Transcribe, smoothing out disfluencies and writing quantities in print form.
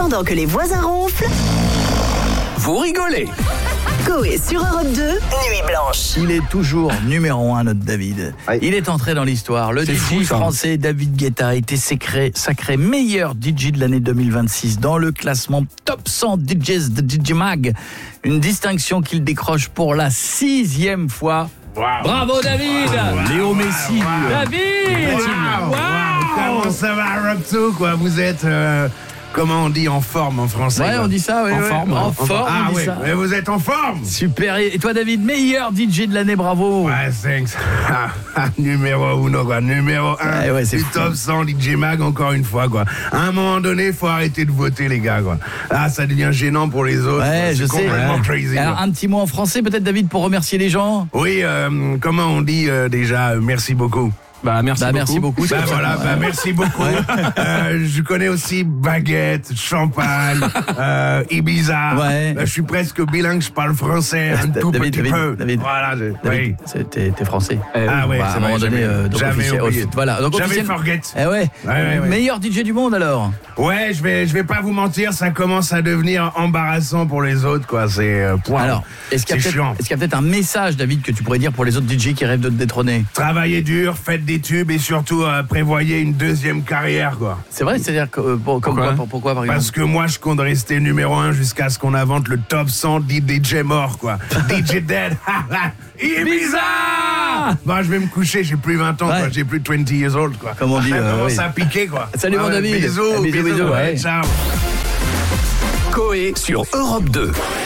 Pendant que les voisins ronflent, vous rigolez. Coé sur Europe 2, Nuit Blanche. Il est toujours numéro 1, notre David. Aïe. Il est entré dans l'histoire. Le C'est DJ fou, ça. français David Guetta a été sacré meilleur DJ de l'année 2026 dans le classement Top 100 DJs de DJ Mag. Une distinction qu'il décroche pour la 6e fois. Wow. Bravo David. Léo Messi. David. Wow. Comment ça va, Rob 2, quoi? Vous êtes, comment on dit, en forme en français? Ouais, quoi. on dit ça, ouais, en ouais. forme. En forme, Ah on dit ouais, ça. mais vous êtes en forme. Super. Et toi David, meilleur DJ de l'année, bravo. Ouais, thanks. Numéro 1, quoi. Numéro 1 Ouais, c'est du fou. Top 100 DJ Mag, encore une fois, quoi. À un moment donné, faut arrêter de voter, les gars, quoi. Ah, ça devient gênant pour les autres. Ouais, quoi. je C'est sais. complètement crazy. Alors, quoi. un petit mot en français peut-être David pour remercier les gens. Oui, comment on dit déjà, merci beaucoup. Merci beaucoup. Bah voilà, bah merci beaucoup. Je connais aussi baguette, champagne, Ibiza. Ouais. Je suis presque bilingue, je parle français un tout petit peu. David. Voilà, David, oui. t'es français. Ah ouais, Bah, à c'est un moment vrai, donné, donc jamais oublié. voilà. Donc Jamais officiel- forget. Eh ouais. Ouais. Meilleur DJ du monde alors. Ouais, je vais pas vous mentir, ça commence à devenir embarrassant pour les autres, quoi. C'est point. Alors, est-ce qu'il y C'est chiant. a peut-être un message, David, que tu pourrais dire pour les autres DJ qui rêvent de te détrôner? Travaillez dur, faites des tubes et surtout prévoyez une deuxième carrière, quoi. C'est vrai, c'est-à-dire que pourquoi par exemple? Parce que moi, je compte rester numéro 1 jusqu'à ce qu'on invente le top 100 dit DJ mort, quoi. DJ dead. Ibiza! Bah, je vais me coucher, j'ai plus 20 ans, Ouais. quoi. J'ai plus 20 years old, quoi. Comme on dit, Ça commence oui. à piquer, quoi. Salut, mon ouais, David. Bisous, Bisous, bisous. ouais. Ciao. Coé sur Europe 2.